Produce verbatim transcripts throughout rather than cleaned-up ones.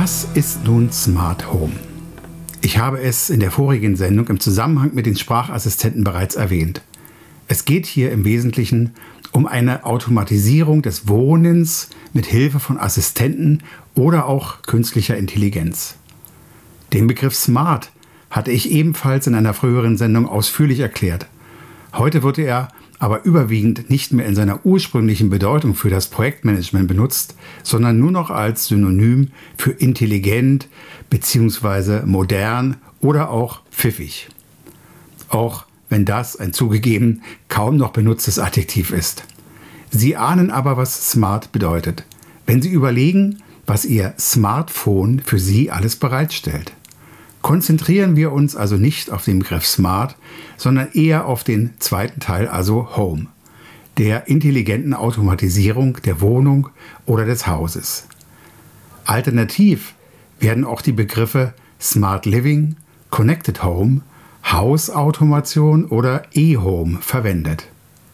Was ist nun Smart Home? Ich habe es in der vorigen Sendung im Zusammenhang mit den Sprachassistenten bereits erwähnt. Es geht hier im Wesentlichen um eine Automatisierung des Wohnens mit Hilfe von Assistenten oder auch künstlicher Intelligenz. Den Begriff Smart hatte ich ebenfalls in einer früheren Sendung ausführlich erklärt. Heute wird er aber überwiegend nicht mehr in seiner ursprünglichen Bedeutung für das Projektmanagement benutzt, sondern nur noch als Synonym für intelligent bzw. modern oder auch pfiffig. Auch wenn das ein zugegeben kaum noch benutztes Adjektiv ist. Sie ahnen aber, was smart bedeutet, wenn Sie überlegen, was Ihr Smartphone für Sie alles bereitstellt. Konzentrieren wir uns also nicht auf den Begriff Smart, sondern eher auf den zweiten Teil, also Home, der intelligenten Automatisierung der Wohnung oder des Hauses. Alternativ werden auch die Begriffe Smart Living, Connected Home, Hausautomation oder E-Home verwendet.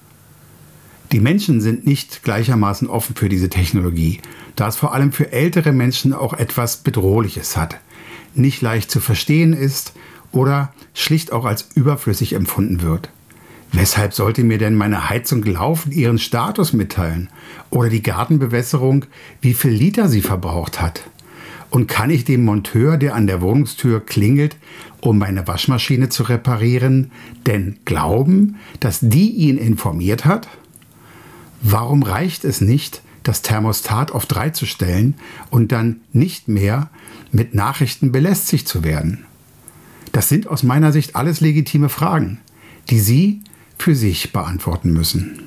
Die Menschen sind nicht gleichermaßen offen für diese Technologie, da es vor allem für ältere Menschen auch etwas Bedrohliches hat, nicht leicht zu verstehen ist oder schlicht auch als überflüssig empfunden wird. Weshalb sollte mir denn meine Heizung laufend ihren Status mitteilen oder die Gartenbewässerung, wie viel Liter sie verbraucht hat? Und kann ich dem Monteur, der an der Wohnungstür klingelt, um meine Waschmaschine zu reparieren, denn glauben, dass die ihn informiert hat? Warum reicht es nicht, das Thermostat auf drei zu stellen und dann nicht mehr mit Nachrichten belästigt zu werden? Das sind aus meiner Sicht alles legitime Fragen, die Sie für sich beantworten müssen.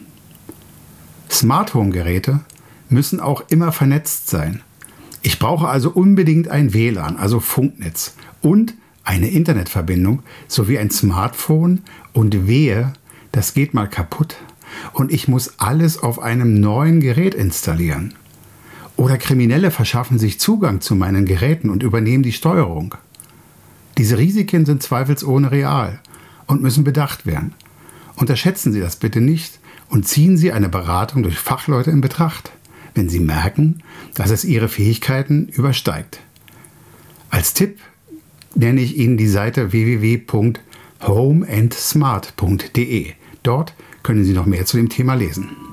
Smart Home Geräte müssen auch immer vernetzt sein. Ich brauche also unbedingt ein W L A N, also Funknetz, und eine Internetverbindung sowie ein Smartphone, und wehe, das geht mal kaputt und ich muss alles auf einem neuen Gerät installieren. Oder Kriminelle verschaffen sich Zugang zu meinen Geräten und übernehmen die Steuerung. Diese Risiken sind zweifelsohne real und müssen bedacht werden. Unterschätzen Sie das bitte nicht und ziehen Sie eine Beratung durch Fachleute in Betracht, wenn Sie merken, dass es Ihre Fähigkeiten übersteigt. Als Tipp nenne ich Ihnen die Seite w w w punkt home and smart punkt d e. Dort können Sie noch mehr zu dem Thema lesen.